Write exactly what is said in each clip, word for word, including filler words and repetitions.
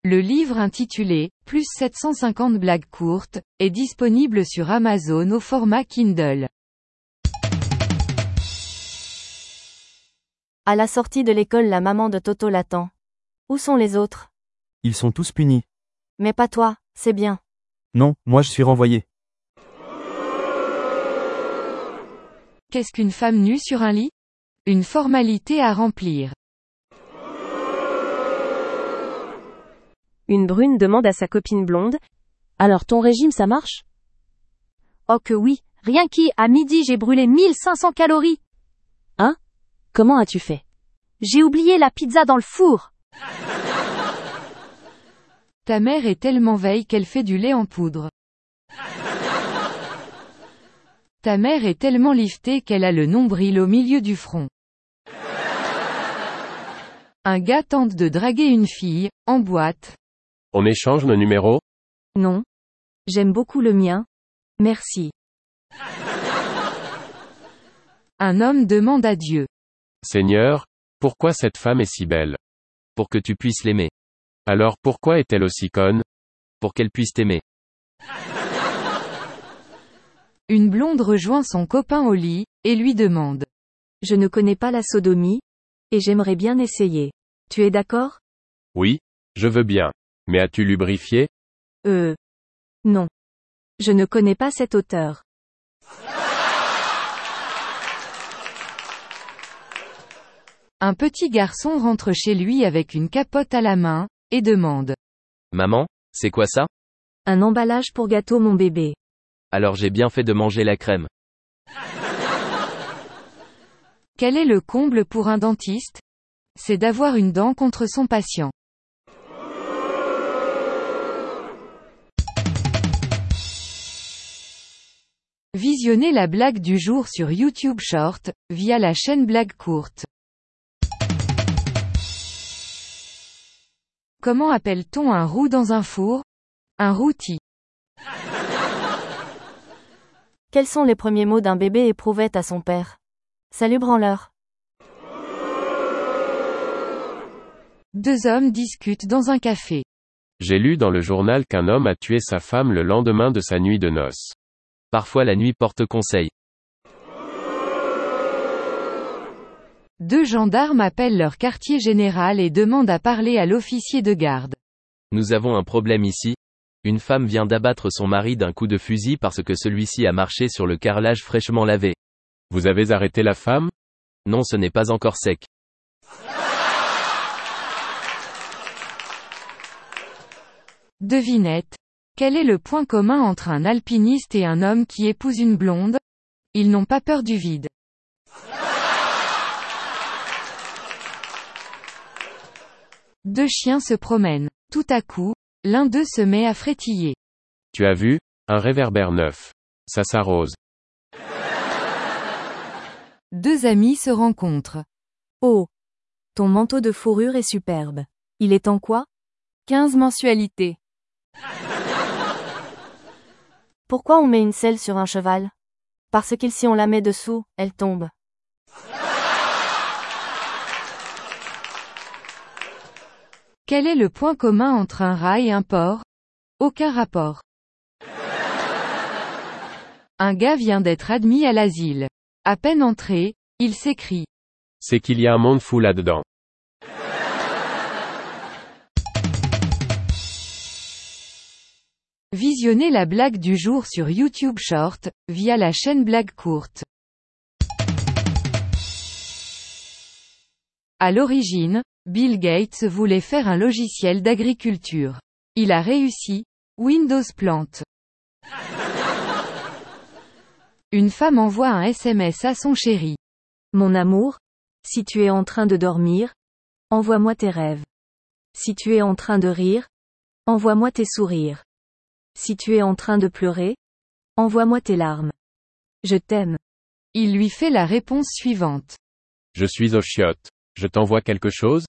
Le livre intitulé « Plus sept cent cinquante blagues courtes » est disponible sur Amazon au format Kindle. À la sortie de l'école, la maman de Toto l'attend. Où sont les autres? Ils sont tous punis. Mais pas toi, c'est bien. Non, moi je suis renvoyé. Qu'est-ce qu'une femme nue sur un lit? Une formalité à remplir. Une brune demande à sa copine blonde. Alors ton régime ça marche? Oh que oui, rien qu'à à midi j'ai brûlé mille cinq cents calories. Hein? Comment as-tu fait? J'ai oublié la pizza dans le four. Ta mère est tellement veille qu'elle fait du lait en poudre. Ta mère est tellement liftée qu'elle a le nombril au milieu du front. Un gars tente de draguer une fille, en boîte. On échange nos numéros? Non. J'aime beaucoup le mien. Merci. Un homme demande à Dieu. Seigneur, pourquoi cette femme est si belle? Pour que tu puisses l'aimer. Alors pourquoi est-elle aussi conne? Pour qu'elle puisse t'aimer. Une blonde rejoint son copain au lit, et lui demande. Je ne connais pas la sodomie, et j'aimerais bien essayer. Tu es d'accord? Oui, je veux bien. Mais as-tu lubrifié? Euh. Non. Je ne connais pas cet auteur. Un petit garçon rentre chez lui avec une capote à la main, et demande. Maman, c'est quoi ça? Un emballage pour gâteau mon bébé. Alors j'ai bien fait de manger la crème. Quel est le comble pour un dentiste? C'est d'avoir une dent contre son patient. Visionnez la blague du jour sur YouTube Short, via la chaîne Blague Courte. Comment appelle-t-on un roux dans un four? Un rôti. Quels sont les premiers mots d'un bébé éprouvette à son père? Salut branleur. Deux hommes discutent dans un café. J'ai lu dans le journal qu'un homme a tué sa femme le lendemain de sa nuit de noces. Parfois la nuit porte conseil. Deux gendarmes appellent leur quartier général et demandent à parler à l'officier de garde. Nous avons un problème ici. Une femme vient d'abattre son mari d'un coup de fusil parce que celui-ci a marché sur le carrelage fraîchement lavé. Vous avez arrêté la femme? Non, ce n'est pas encore sec. Devinette. Quel est le point commun entre un alpiniste et un homme qui épouse une blonde? Ils n'ont pas peur du vide. Deux chiens se promènent. Tout à coup, l'un d'eux se met à frétiller. Tu as vu? Un réverbère neuf. Ça s'arrose. Deux amis se rencontrent. Oh! Ton manteau de fourrure est superbe. Il est en quoi? quinze mensualités. Pourquoi on met une selle sur un cheval? Parce que si on la met dessous, elle tombe. Quel est le point commun entre un rat et un porc? Aucun rapport. Un gars vient d'être admis à l'asile. À peine entré, il s'écrie. C'est qu'il y a un monde fou là-dedans. Visionnez la blague du jour sur YouTube Short, via la chaîne Blague Courte. À l'origine, Bill Gates voulait faire un logiciel d'agriculture. Il a réussi. Windows plante. Une femme envoie un S M S à son chéri. Mon amour, si tu es en train de dormir, envoie-moi tes rêves. Si tu es en train de rire, envoie-moi tes sourires. Si tu es en train de pleurer, envoie-moi tes larmes. Je t'aime. Il lui fait la réponse suivante. Je suis aux chiottes. Je t'envoie quelque chose?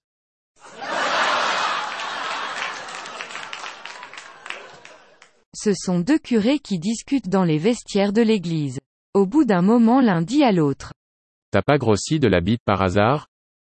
Ce sont deux curés qui discutent dans les vestiaires de l'église. Au bout d'un moment, l'un dit à l'autre. T'as pas grossi de la bite par hasard?